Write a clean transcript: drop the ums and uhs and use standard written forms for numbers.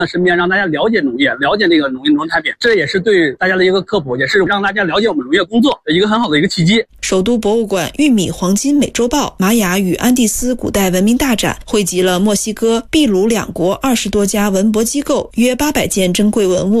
身边，让大家了解农业，了解那个农产品，这也是对大家的一个科普，也是让大家了解我们农业工作的一个很好的一个契机。 首都博物馆玉米黄金美洲豹玛雅与安第斯古代文明大展汇集了墨西哥、秘鲁两国20多家文博机构约800件珍贵文物。